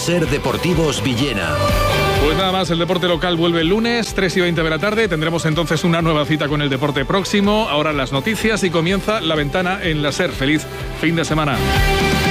Ser Deportivos Villena. Pues nada más, el deporte local vuelve el lunes, 3:20 de la tarde. Tendremos entonces una nueva cita con el deporte próximo. Ahora las noticias y comienza La Ventana en la SER. Feliz fin de semana.